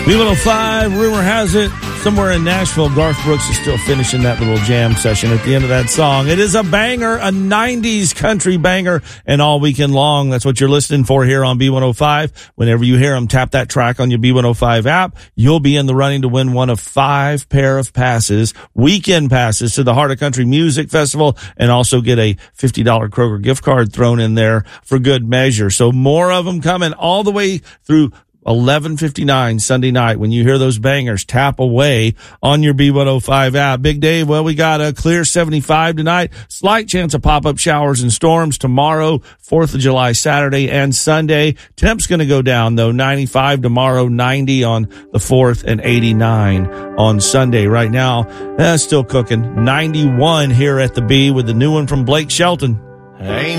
B105, rumor has it, somewhere in Nashville, Garth Brooks is still finishing that little jam session at the end of that song. It is a banger, a 90s country banger, and all weekend long. That's what you're listening for here on B105. Whenever you hear them, tap that track on your B105 app. You'll be in the running to win one of 5 pair of passes, weekend passes to the Heart of Country Music Festival, and also get a $50 Kroger gift card thrown in there for good measure. So more of them coming all the way through 11:59 Sunday night. When you hear those bangers, tap away on your B105 app. Big Dave, well, we got a clear 75 tonight. Slight chance of pop-up showers and storms tomorrow, 4th of July, Saturday and Sunday. Temp's going to go down, though. 95 tomorrow, 90 on the 4th, and 89 on Sunday. Right now, still cooking. 91 here at the B with the new one from Blake Shelton. Hey.